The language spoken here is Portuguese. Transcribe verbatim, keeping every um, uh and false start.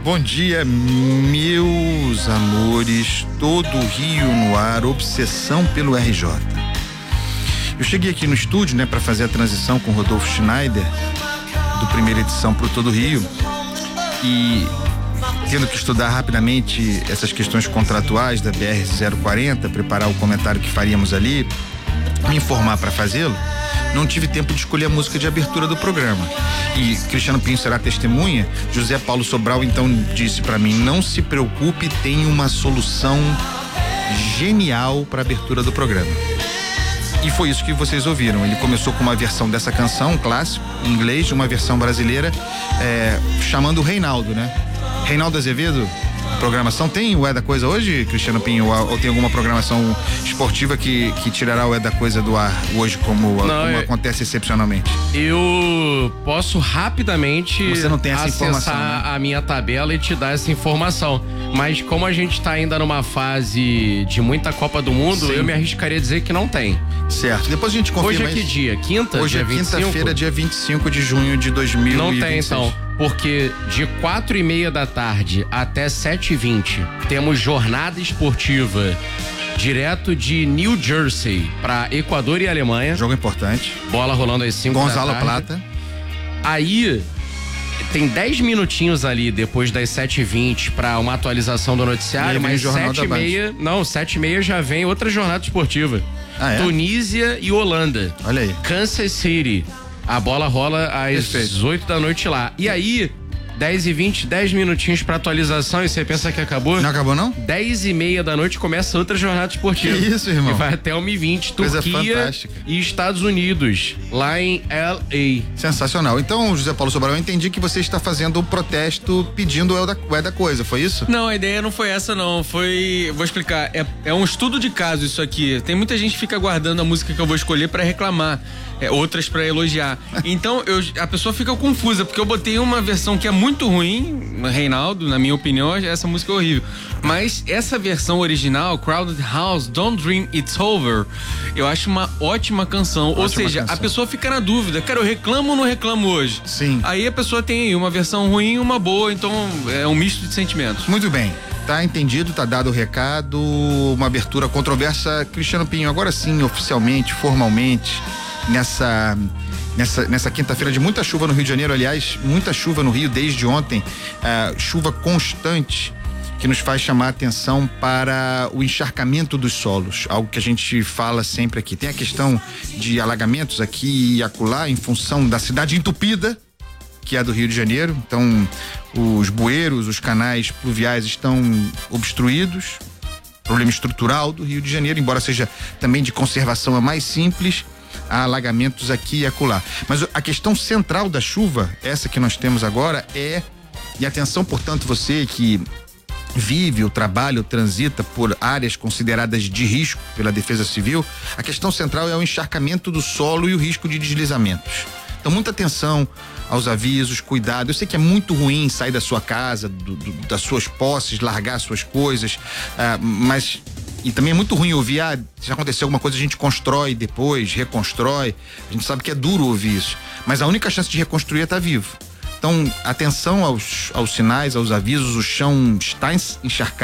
Bom dia, meus amores, todo o Rio no ar, obsessão pelo R J. Eu cheguei aqui no estúdio, né, para fazer a transição com o Rodolfo Schneider, do primeira edição pro Todo Rio, e tendo que estudar rapidamente essas questões contratuais da B R zero quarenta, preparar o comentário que faríamos ali, me informar para fazê-lo, não tive tempo de escolher a música de abertura do programa. E Cristiano Pinho será testemunha. José Paulo Sobral então disse para mim: não se preocupe, tem uma solução genial para a abertura do programa. E foi isso que vocês ouviram. Ele começou com uma versão dessa canção, um clássico, em inglês, uma versão brasileira, é, chamando o Reinaldo, né? Reinaldo Azevedo, programação. Tem o É da Coisa hoje, Cristiano Pinho? Ou, ou tem alguma programação esportiva que, que tirará o É da Coisa do ar hoje, como, não, como eu, acontece excepcionalmente? Eu posso rapidamente Você não tem essa acessar informação, né? a minha tabela e te dar essa informação. Mas como a gente tá ainda numa fase de muita Copa do Mundo, sim, eu me arriscaria a dizer que não tem. Certo. Depois a gente confirma. Hoje é que dia? Quinta? Hoje dia é quinta-feira, dia vinte e cinco de junho de dois mil e vinte e seis. Não tem, então. Porque de quatro e meia da tarde até sete e vinte temos jornada esportiva direto de New Jersey para Equador e Alemanha. Jogo importante. Bola rolando às cinco Gonzalo da tarde. Plata. Aí tem dez minutinhos ali depois das sete e vinte para uma atualização do noticiário, mas sete e meia, não, sete e meia já vem outra jornada esportiva. Ah, é? Tunísia e Holanda. Olha aí. Kansas City. A bola rola às Perfeito. oito da noite lá. E aí, dez e vinte, dez minutinhos pra atualização e você pensa que acabou? Não acabou, não? dez e meia da noite começa outra jornada esportiva. Que isso, irmão? E vai até uma e vinte, Coisa Turquia fantástica. e Estados Unidos, lá em L A. Sensacional. Então, José Paulo Sobral, eu entendi que você está fazendo um protesto pedindo o É da, o É da Coisa, foi isso? Não, a ideia não foi essa, não. Foi. Vou explicar. É, é um estudo de caso isso aqui. Tem muita gente que fica aguardando a música que eu vou escolher pra reclamar. É, outras pra elogiar. Então, eu, a pessoa fica confusa, porque eu botei uma versão que é muito ruim, Reinaldo, na minha opinião, essa música é horrível. Mas essa versão original, Crowded House, Don't Dream It's Over, eu acho uma ótima canção. Ótima Ou seja, canção. A pessoa fica na dúvida, cara, eu reclamo ou não reclamo hoje? Sim. Aí a pessoa tem uma versão ruim e uma boa, então é um misto de sentimentos. Muito bem. Tá entendido, tá dado o recado, uma abertura controversa. Cristiano Pinho, agora sim, oficialmente, formalmente, nessa nessa, nessa quinta-feira de muita chuva no Rio de Janeiro, aliás, muita chuva no Rio desde ontem, uh, chuva constante, que nos faz chamar a atenção para o encharcamento dos solos, algo que a gente fala sempre aqui. Tem a questão de alagamentos aqui e acolá em função da cidade entupida, que é a do Rio de Janeiro. Então, os bueiros, os canais pluviais estão obstruídos, problema estrutural do Rio de Janeiro, embora seja também de conservação a mais simples, há alagamentos aqui e acolá. Mas a questão central da chuva, essa que nós temos agora, é, e atenção, portanto, você que vive, ou trabalha, ou transita por áreas consideradas de risco pela Defesa Civil, a questão central é o encharcamento do solo e o risco de deslizamentos. Então, muita atenção aos avisos, cuidado. Eu sei que é muito ruim sair da sua casa, do, do, das suas posses, largar suas coisas, ah, mas e também é muito ruim ouvir, ah, se acontecer alguma coisa a gente constrói depois, reconstrói. A gente sabe que é duro ouvir isso, mas a única chance de reconstruir é estar vivo. Então, atenção aos, aos sinais, aos avisos, o chão está encharcado.